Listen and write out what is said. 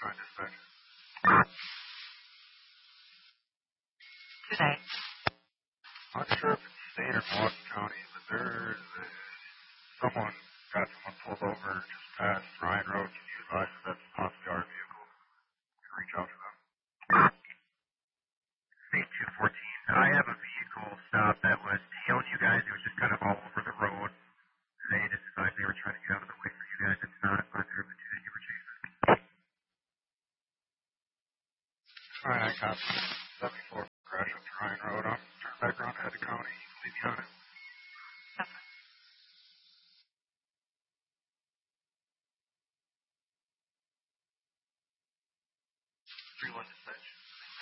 Trying dispatch. Today. Not sure if it's state or Boston County, but there's someone got someone pulled over just past Ryan Road. Can you advise if that's possibly our vehicle? You can reach out to them. State 214. I have a vehicle stop that was tailing you guys. It was just kind of all over the road. They just decided they were trying to get out of the way for you guys. It's not a servitude you were chasing. Alright, I got 74 crash on Ryan Road. I'm turned back around to head to county. Leave me on it.